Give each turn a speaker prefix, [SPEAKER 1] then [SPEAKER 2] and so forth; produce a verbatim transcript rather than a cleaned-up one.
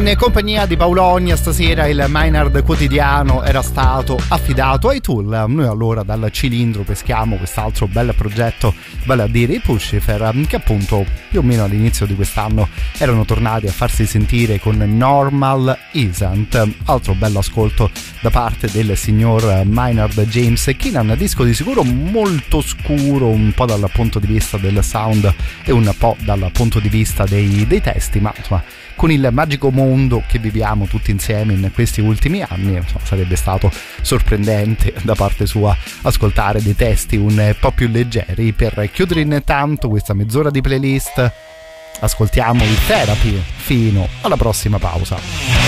[SPEAKER 1] In compagnia di Paologna stasera il Maynard quotidiano era stato affidato ai Tool. Noi allora dal cilindro peschiamo quest'altro bel progetto, vale a dire i Puscifer, che appunto più o meno all'inizio di quest'anno erano tornati a farsi sentire con Normal Isn't, altro bello ascolto da parte del signor Maynard James Keenan, disco di sicuro molto scuro, un po' dal punto di vista del sound e un po' dal punto di vista dei, dei testi, ma insomma con il magico mondo che viviamo tutti insieme in questi ultimi anni, insomma, sarebbe stato sorprendente da parte sua ascoltare dei testi un po' più leggeri. Per chiudere intanto questa mezz'ora di playlist ascoltiamo il Therapy fino alla prossima pausa.